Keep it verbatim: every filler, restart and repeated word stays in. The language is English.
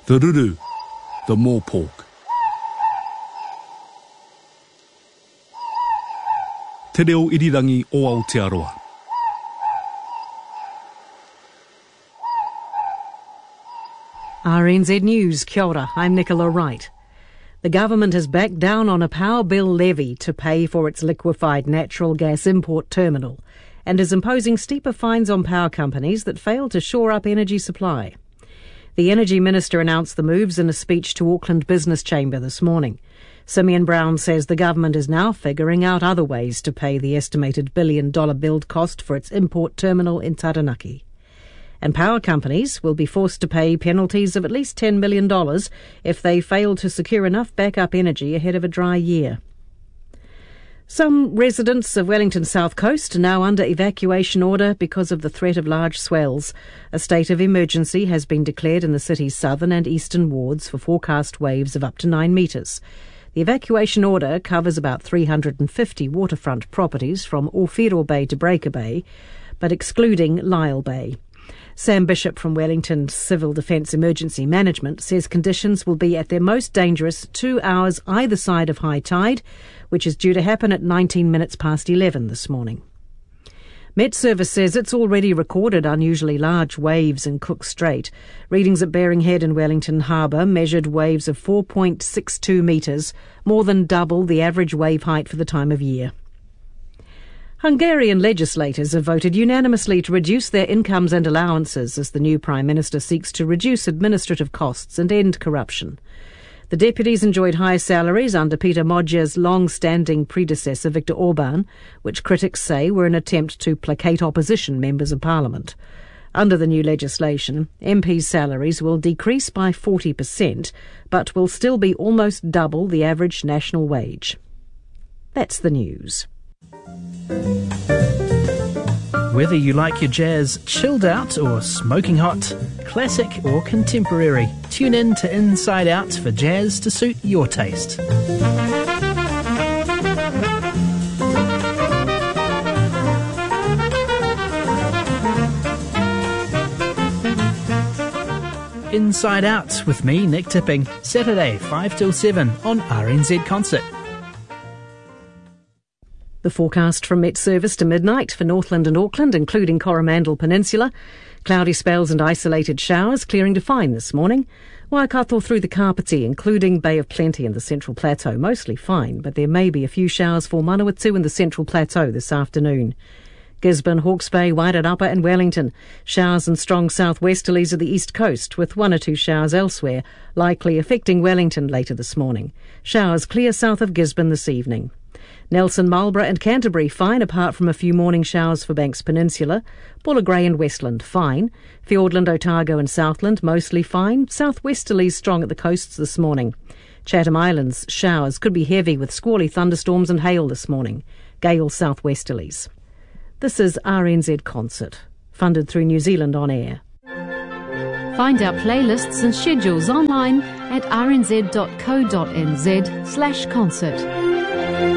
The ruru, the mōpork. Te reo irirangi o Aotearoa. R N Z News, kia ora, I'm Nicola Wright. The government has backed down on a power bill levy to pay for its liquefied natural gas import terminal and is imposing steeper fines on power companies that fail to shore up energy supply. The Energy Minister announced the moves in a speech to Auckland Business Chamber this morning. Simeon Brown says the government is now figuring out other ways to pay the estimated billion dollar build cost for its import terminal in Taranaki. And power companies will be forced to pay penalties of at least ten million dollars if they fail to secure enough backup energy ahead of a dry year. Some residents of Wellington's south coast are now under evacuation order because of the threat of large swells. A state of emergency has been declared in the city's southern and eastern wards for forecast waves of up to nine metres. The evacuation order covers about three hundred fifty waterfront properties from Ōwhiro Bay to Breaker Bay, but excluding Lyall Bay. Sam Bishop from Wellington Civil Defence Emergency Management says conditions will be at their most dangerous two hours either side of high tide, which is due to happen at nineteen minutes past eleven this morning. Met Service says it's already recorded unusually large waves in Cook Strait. Readings at Bering Head and Wellington Harbour measured waves of four point six two metres, more than double the average wave height for the time of year. Hungarian legislators have voted unanimously to reduce their incomes and allowances as the new Prime Minister seeks to reduce administrative costs and end corruption. The deputies enjoyed high salaries under Peter Modja's long-standing predecessor Viktor Orban, which critics say were an attempt to placate opposition members of Parliament. Under the new legislation, M Ps' salaries will decrease by forty percent, but will still be almost double the average national wage. That's the news. Whether you like your jazz chilled out or smoking hot, classic or contemporary, tune in to Inside Out for jazz to suit your taste. Inside Out with me, Nick Tipping, Saturday five till seven on R N Z Concert. The forecast from Met Service to midnight for Northland and Auckland, including Coromandel Peninsula. Cloudy spells and isolated showers, clearing to fine this morning. Waikato through the Kapiti, including Bay of Plenty and the Central Plateau, mostly fine, but there may be a few showers for Manawatu and the Central Plateau this afternoon. Gisborne, Hawke's Bay, Wairarapa and Wellington. Showers and strong southwesterlies of the east coast, with one or two showers elsewhere, likely affecting Wellington later this morning. Showers clear south of Gisborne this evening. Nelson, Marlborough and Canterbury fine apart from a few morning showers for Banks Peninsula. Bulla Grey and Westland fine. Fiordland, Otago and Southland mostly fine. Southwesterlies strong at the coasts this morning. Chatham Islands showers could be heavy with squally thunderstorms and hail this morning. Gale southwesterlies. This is R N Z Concert, funded through New Zealand On Air. Find our playlists and schedules online at r n z dot co dot n z slash concert.